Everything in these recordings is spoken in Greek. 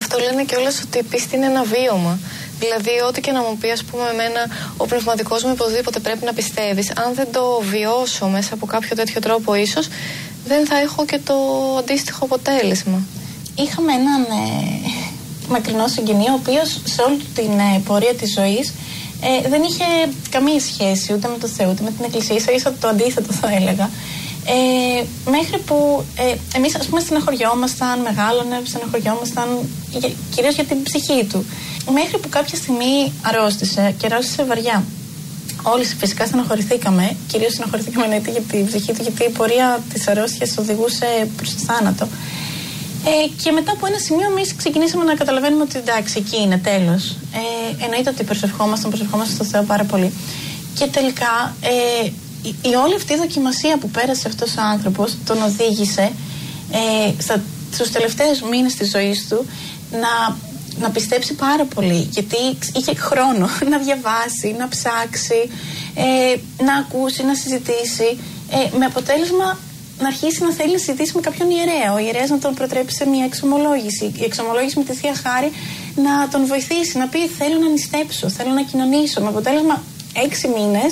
αυτό λένε κιόλας ότι η πίστη είναι ένα βίωμα. Δηλαδή, ό,τι και να μου πει, ας πούμε, εμένα, ο πνευματικός μου οπωσδήποτε πρέπει να πιστεύεις. Αν δεν το βιώσω μέσα από κάποιο τέτοιο τρόπο, ίσως δεν θα έχω και το αντίστοιχο αποτέλεσμα. Είχαμε έναν μακρινό συγγενή, ο οποίος σε όλη την πορεία της ζωής δεν είχε καμία σχέση ούτε με το Θεό, ούτε με την Εκκλησία. Ίσα το αντίθετο, θα έλεγα. Μέχρι που εμείς, ας πούμε, στεναχωριόμασταν, μεγάλωνε, στεναχωριόμασταν κυρίως για την ψυχή του. Μέχρι που κάποια στιγμή αρρώστησε και αρρώστησε βαριά. Όλοι φυσικά στεναχωρηθήκαμε, κυρίως στεναχωρηθήκαμε για την ψυχή του, γιατί η πορεία της αρρώστιας οδηγούσε προς το θάνατο. Και μετά από ένα σημείο εμείς ξεκινήσαμε να καταλαβαίνουμε ότι εντάξει, εκεί είναι, τέλος. Εννοείται ότι προσευχόμασταν στο Θεό πάρα πολύ. Και τελικά η όλη αυτή η δοκιμασία που πέρασε αυτός ο άνθρωπος τον οδήγησε στους τελευταίους μήνες της ζωής του να πιστέψει πάρα πολύ, γιατί είχε χρόνο να διαβάσει, να ψάξει, να ακούσει, να συζητήσει, με αποτέλεσμα να αρχίσει να θέλει να συζητήσει με κάποιον ιερέα. Ο ιερέας να τον προτρέπει σε μια εξομολόγηση. Η εξομολόγηση με τη Θεία Χάρη να τον βοηθήσει, να πει: θέλω να νηστέψω, θέλω να κοινωνήσω. Με αποτέλεσμα 6 μήνες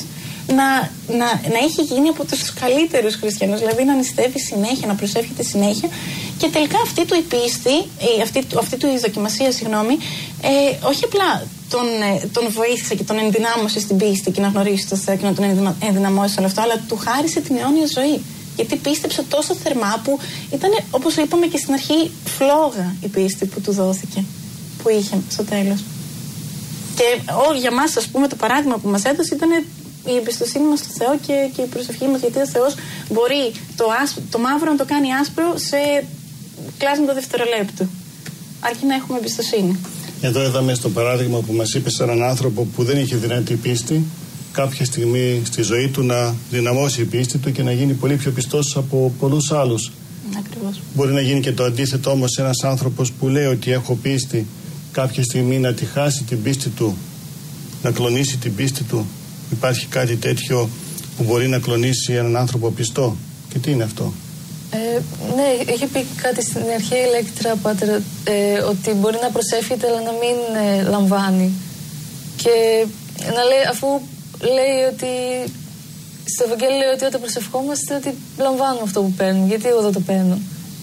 να έχει γίνει από τους καλύτερους χριστιανούς, δηλαδή να νηστεύει συνέχεια, να προσεύχεται συνέχεια. Και τελικά αυτή του η πίστη, αυτή του η δοκιμασία, όχι απλά τον βοήθησε και τον ενδυνάμωσε στην πίστη και να γνωρίσει το Θεό και να τον ενδυναμώσει όλο αυτό, αλλά του χάρισε την αιώνια ζωή. Γιατί πίστεψε τόσο θερμά που ήταν, όπως είπαμε και στην αρχή, φλόγα η πίστη που του δόθηκε, που είχε στο τέλος. Και για μας, ας πούμε, το παράδειγμα που μας έδωσε ήταν η εμπιστοσύνη μας στο Θεό και η προσευχή μας, γιατί ο Θεός μπορεί το μαύρο να το κάνει άσπρο σε κλάσματα δευτερολέπτου, αρκεί να έχουμε εμπιστοσύνη. Εδώ είδαμε στο παράδειγμα που μας είπε, σε έναν άνθρωπο που δεν είχε δυνατή πίστη, κάποια στιγμή στη ζωή του να δυναμώσει η πίστη του και να γίνει πολύ πιο πιστός από πολλούς άλλους. Ακριβώς. Μπορεί να γίνει και το αντίθετο όμως, ένας άνθρωπος που λέει ότι έχω πίστη, κάποια στιγμή να τη χάσει την πίστη του, να κλονίσει την πίστη του. Υπάρχει κάτι τέτοιο που μπορεί να κλονίσει έναν άνθρωπο πιστό? Και τι είναι αυτό? Ναι, είχε πει κάτι στην αρχή η Ηλέκτρα, Πάτερ, ότι μπορεί να προσεύχεται αλλά να μην λαμβάνει. Και να λέει, αφού λέει ότι στο Ευαγγέλιο λέει ότι όταν προσευχόμαστε ότι λαμβάνουμε αυτό που παίρνουμε, γιατί εγώ δεν το παίρνω.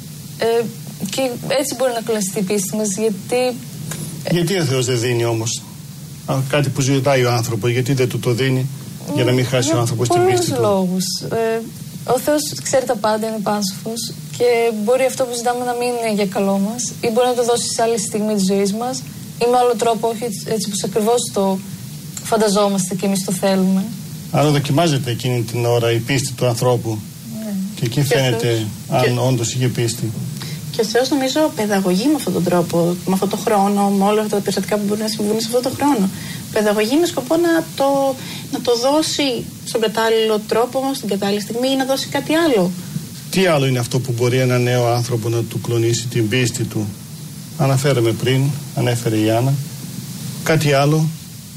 Και έτσι μπορεί να κλονιστεί η πίστη μας, γιατί ο Θεός δεν δίνει όμως κάτι που ζητάει ο άνθρωπος, γιατί δεν του το δίνει για να μην χάσει ο άνθρωπος την πίστη του? Πολλούς λόγους. Ο Θεός ξέρει τα πάντα, είναι πάνσοφος και μπορεί αυτό που ζητάμε να μην είναι για καλό μας, ή μπορεί να το δώσει σε άλλη στιγμή της ζωής μας ή με άλλο τρόπο, όχι έτσι πως ακριβώς το φανταζόμαστε και εμείς το θέλουμε. Άρα δοκιμάζεται εκείνη την ώρα η πίστη του ανθρώπου, ναι. Και εκεί φαίνεται αν όντως είχε πίστη. Και ο Θεός, νομίζω, παιδαγωγεί με αυτόν τον τρόπο, με αυτόν τον χρόνο, με όλα αυτά τα περιστατικά που μπορεί να συμβούν σε αυτόν τον χρόνο. Παιδαγωγεί με σκοπό να το δώσει στον κατάλληλο τρόπο, στην κατάλληλη στιγμή, ή να δώσει κάτι άλλο. Τι άλλο είναι αυτό που μπορεί ένα νέο άνθρωπο να του κλονίσει την πίστη του? Αναφέραμε πριν, ανέφερε η Άννα. Κάτι άλλο?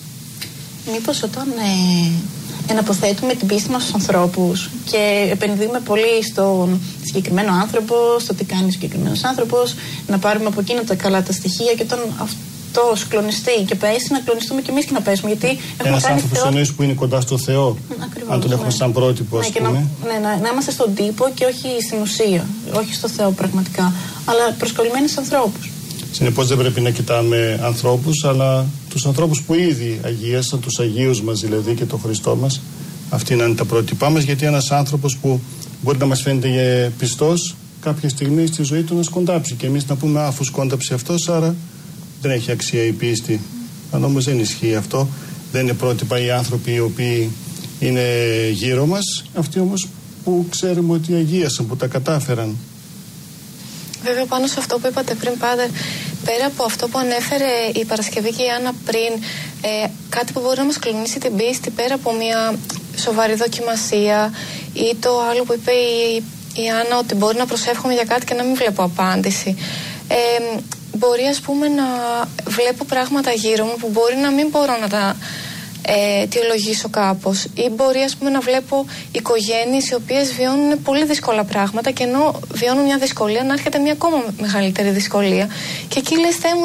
Μήπως όταν εναποθέτουμε την πίστη μας στους ανθρώπους και επενδύουμε πολύ στον συγκεκριμένο άνθρωπο, στο τι κάνει ο συγκεκριμένος άνθρωπος, να πάρουμε από εκείνο τα καλά τα στοιχεία, και όταν αυτός κλονιστεί και πέσει, να κλονιστούμε κι εμείς και να πέσουμε. Γιατί ένας άνθρωπος εννοείς που είναι κοντά στο Θεό, ακριβώς, αν τον έχουμε σαν πρότυπο, ας πούμε. Να είμαστε στον τύπο και όχι στην ουσία, όχι στο Θεό πραγματικά, αλλά προσκολλημένοι σε ανθρώπους. Συνεπώς δεν πρέπει να κοιτάμε ανθρώπους, αλλά τους ανθρώπους που ήδη αγίασαν, τους Αγίους μας δηλαδή και τον Χριστό μας. Αυτοί να είναι τα πρότυπά μας, γιατί ένας άνθρωπος που μπορεί να μας φαίνεται πιστός, κάποια στιγμή στη ζωή του να σκοντάψει και εμείς να πούμε αφού σκόνταψε αυτός, άρα δεν έχει αξία η πίστη. Αν όμως δεν ισχύει αυτό, δεν είναι πρότυπα οι άνθρωποι οι οποίοι είναι γύρω μας, αυτοί όμως που ξέρουμε ότι αγίασαν, που τα κατάφεραν. Βέβαια, πάνω σε αυτό που είπατε πριν, Πάτερ, πέρα από αυτό που ανέφερε η Παρασκευή και η Άννα πριν, κάτι που μπορεί να μας κλονίσει την πίστη πέρα από μια σοβαρή δοκιμασία, ή το άλλο που είπε η Άννα, ότι μπορεί να προσεύχομαι για κάτι και να μην βλέπω απάντηση. Μπορεί, ας πούμε, να βλέπω πράγματα γύρω μου που μπορεί να μην μπορώ να τα αιτιολογήσω κάπως, ή μπορεί, ας πούμε, να βλέπω οικογένειες οι οποίες βιώνουν πολύ δύσκολα πράγματα, και ενώ βιώνουν μια δυσκολία να έρχεται μια ακόμα μεγαλύτερη δυσκολία, και εκεί λες, Θεέ μου,